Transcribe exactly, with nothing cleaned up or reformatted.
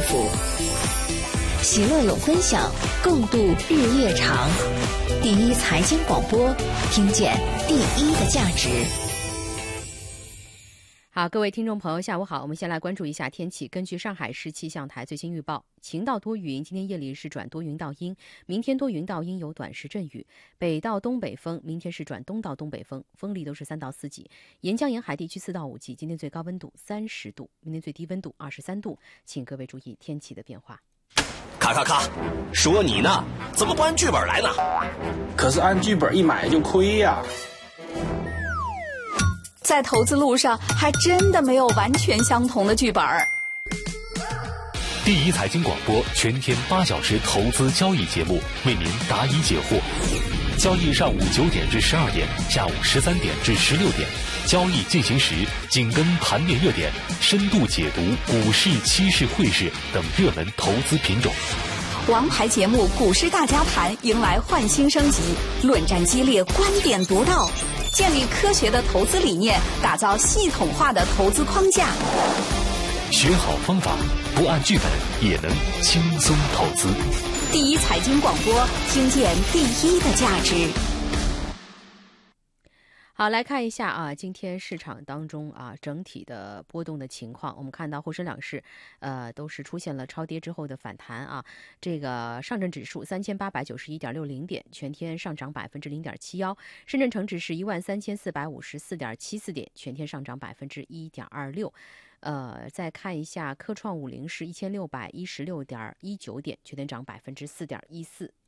福。喜乐永分享，共度日夜长。第一财经广播，听见第一的价值。 好，各位听众朋友，下午好。我们先来关注一下天气。根据上海市气象台最新预报，晴到多云，今天夜里是转多云到阴，明天多云到阴有短时阵雨，北到东北风，明天是转东到东北风，风力都是三到四级，沿江沿海地区四到五级。今天最高温度三十度，明天最低温度二十三度，请各位注意天气的变化。 咔咔咔，说你呢，怎么不按剧本来呢？ 可是按剧本一买就亏呀。 在投资路上还真的没有完全相同的剧本。 第一财经广播全天八小时投资交易节目，为您答疑解惑。交易上午九点至十二点，下午十三点至十六点，交易进行时紧跟盘面热点，深度解读股市、期市、汇市等热门投资品种。 王牌节目《股市大家谈》迎来焕新升级，论战激烈，观点独到，建立科学的投资理念，打造系统化的投资框架。 学好方法，不按剧本也能轻松投资。 第一财经广播，听见第一的价值。 好，来看一下啊，今天市场当中啊整体的波动的情况。我们看到沪深两市，呃，都是出现了超跌之后的反弹啊。这个上证指数三千八百九十一点六零点，全天上涨百分之零点七幺；深圳成指是一万三千四百五十四点七四点，全天上涨百分之一点二六。呃，再看一下科创五零是一千六百一十六点一九点，全天涨百分之四点一四